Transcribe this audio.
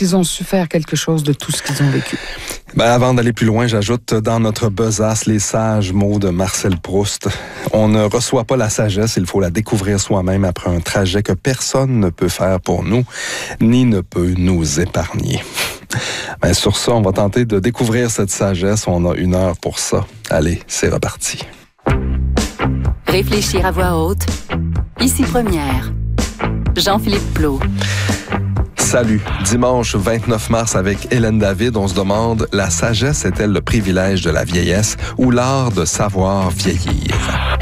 qu'ils ont su faire quelque chose de tout ce qu'ils ont vécu? Avant d'aller plus loin, j'ajoute dans notre besace les sages mots de Marcel Proust. On ne reçoit pas la sagesse, il faut la découvrir soi-même après un trajet que personne ne peut faire pour nous, ni ne peut nous épargner. Sur ça, on va tenter de découvrir cette sagesse. On a 1 heure pour ça. Allez, c'est reparti. Réfléchir à voix haute. Ici Première. Jean-Philippe Plot. Salut. Dimanche 29 mars avec Hélène David, on se demande, la sagesse est-elle le privilège de la vieillesse ou l'art de savoir vieillir?